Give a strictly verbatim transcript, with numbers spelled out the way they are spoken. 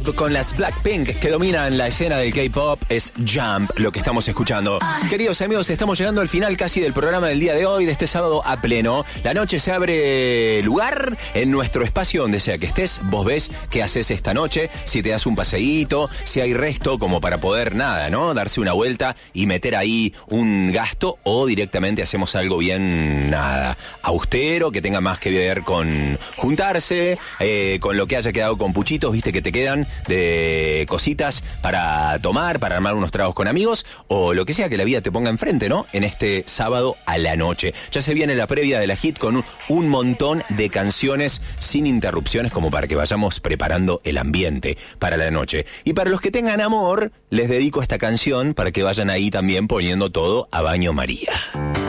Pop con las Blackpink que dominan la escena del K-pop. Es Jump lo que estamos escuchando. Queridos amigos, estamos llegando al final casi del programa del día de hoy, de este sábado a pleno. La noche se abre lugar en nuestro espacio donde sea que estés. Vos ves qué haces esta noche, si te das un paseíto, si hay resto como para poder nada, ¿no? Darse una vuelta y meter ahí un gasto, o directamente hacemos algo bien, nada, austero, que tenga más que ver con juntarse, eh, con lo que haya quedado con puchitos, viste, que te quedan de cositas para tomar, para armar unos tragos con amigos, o lo que sea que la vida te ponga enfrente, ¿no? En este sábado a la noche. Ya se viene la previa de la hit con un, un montón de canciones sin interrupciones, como para que vayamos preparando el ambiente para la noche. Y para los que tengan amor, les dedico esta canción para que vayan ahí también poniendo todo a baño María.